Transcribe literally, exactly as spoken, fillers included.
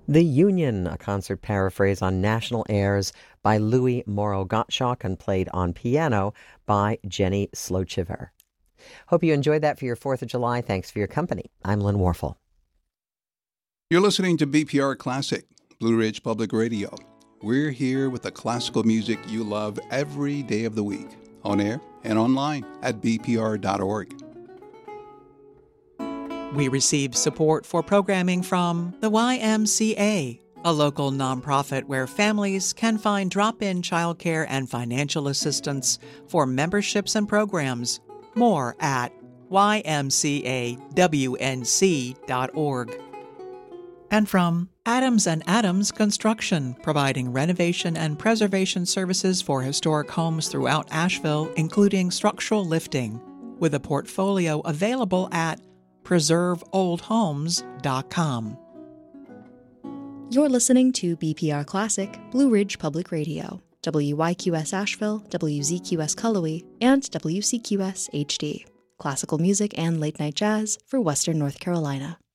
The Union, a concert paraphrase on national airs by Louis Morrow Gottschalk and played on piano by Jenny Slochiver. Hope you enjoyed that for your fourth of July. Thanks for your company. I'm Lynn Warfel. You're listening to B P R Classic, Blue Ridge Public Radio. We're here with the classical music you love every day of the week, on air and online at b p r dot org. We receive support for programming from the Y M C A, a local nonprofit where families can find drop-in childcare and financial assistance for memberships and programs. More at y m c a w n c dot org. And from Adams and Adams Construction, providing renovation and preservation services for historic homes throughout Asheville, including structural lifting, with a portfolio available at preserve old homes dot com. You're listening to B P R Classic, Blue Ridge Public Radio, W Y Q S Asheville, W Z Q S Cullowhee, and W C Q S H D. Classical music and late-night jazz for Western North Carolina.